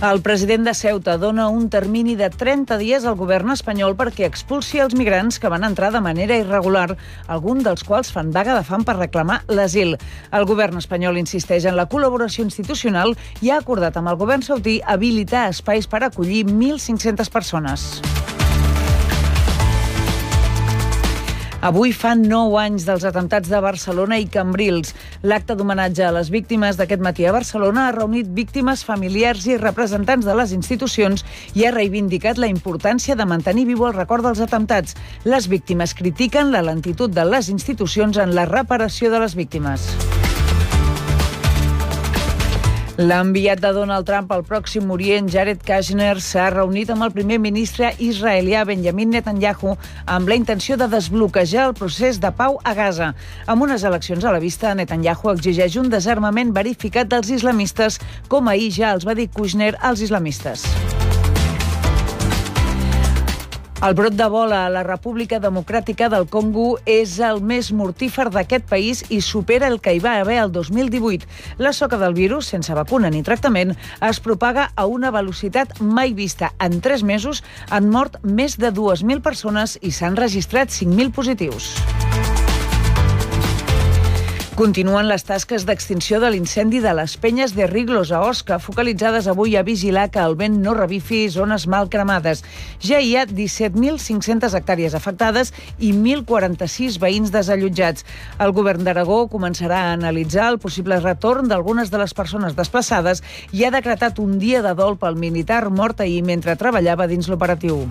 El president de Ceuta dona un termini de 30 dies al govern espanyol perquè expulsi els migrants que van entrar de manera irregular, alguns dels quals fan vaga de fam per reclamar l'asil. El govern espanyol insisteix en la col·laboració institucional i ha acordat amb el govern saudí habilitar espais per acollir 1.500 persones. Avui fan 9 anys dels atemptats de Barcelona i Cambrils. L'acte d'homenatge a les víctimes d'aquest matí a Barcelona ha reunit víctimes, familiars i representants de les institucions i ha reivindicat la importància de mantenir viu el record dels atemptats. Les víctimes critiquen la lentitud de les institucions en la reparació de les víctimes. L'enviat de Donald Trump al Pròxim Orient, Jared Kushner, s'ha reunit amb el primer ministre israelià Benjamin Netanyahu amb la intenció de desbloquejar el procés de pau a Gaza. Amb unes eleccions a la vista, Netanyahu exigeix un desarmament verificat dels islamistes, com ahir ja els va dir Kushner als islamistes. El brot d'Ebola a la República Democràtica del Congo és el més mortífer d'aquest país i supera el que hi va haver el 2018. La soca del virus, sense vacuna ni tractament, es propaga a una velocitat mai vista. En 3 mesos han mort més de 2.000 persones i s'han registrat 5.000 positius. Continuen les tasques d'extinció de l'incendi de les Penyes de Riglos a Osca, focalitzades avui a vigilar que el vent no revifi zones mal cremades. Ja hi ha 17.500 hectàrees afectades i 1.046 veïns desallotjats. El govern d'Aragó començarà a analitzar el possible retorn d'algunes de les persones desplaçades i ha decretat un dia de dol pel militar mort ahir mentre treballava dins l'operatiu.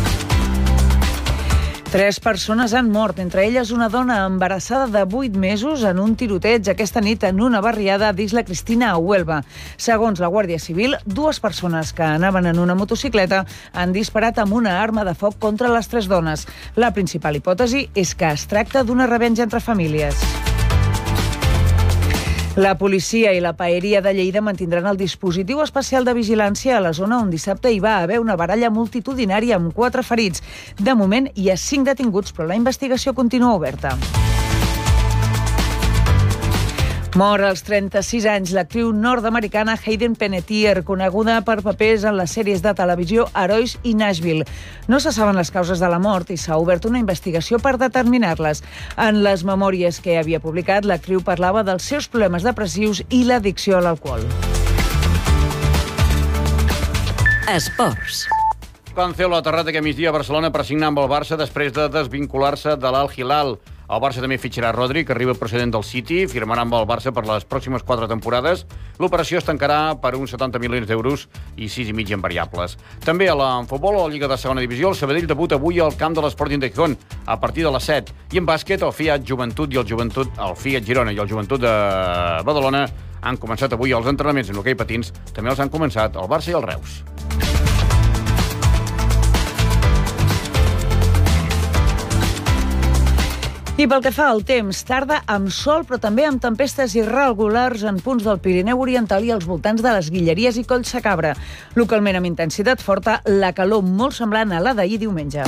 3 persones han mort, entre elles una dona embarassada de 8 mesos en un tiroteig aquesta nit en una barriada d'Isla Cristina a Huelva. Segons la Guàrdia Civil, 2 persones que anaven en una motocicleta han disparat amb una arma de foc contra les 3 dones. La principal hipòtesi és que es tracta d'una revenja entre famílies. La policia i la paeria de Lleida mantindran el dispositiu especial de vigilància a la zona on dissabte hi va haver una baralla multitudinària amb 4 ferits. De moment hi ha 5 detinguts, però la investigació continua oberta. Mor als 36 anys l'actriu nord-americana Hayden Panettiere, coneguda per papers en les sèries de televisió Herois i Nashville. No se saben les causes de la mort i s'ha obert una investigació per determinar-les. En les memòries que havia publicat, l'actriu parlava dels seus problemes depressius i l'addicció a l'alcohol. Esports. Cancelo ha aterrat aquest migdia a Barcelona per signar amb el Barça després de desvincular-se de l'Al-Hilal. El Barça també fitxarà Rodri, que arriba procedent del City, firmarà amb el Barça per les pròximes 4 temporades. L'operació es tancarà per uns 70 milions d'euros i 6,5 en variables. També en futbol, a la Lliga de Segona Divisió, el Sabadell debuta avui al camp de l'Sporting de Gijón a partir de les 7. I en bàsquet, el Fiat Girona i el Joventut de Badalona han començat avui els entrenaments en hoquei patins. També els han començat el Barça i el Reus. I pel que fa al temps, tarda amb sol, però també amb tempestes irregulars en punts del Pirineu Oriental i als voltants de les Guilleries i Collsacabra. Localment amb intensitat forta, la calor molt semblant a la d'ahir diumenge.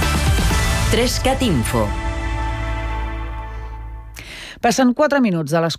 3CAT Info. Passen 4 minuts de les